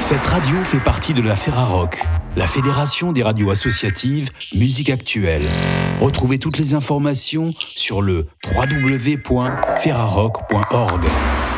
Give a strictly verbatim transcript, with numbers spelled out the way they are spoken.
Cette radio fait partie de la Ferrarock, la fédération des radios associatives musique actuelle. Retrouvez toutes les informations sur le w w w point ferrarock point org.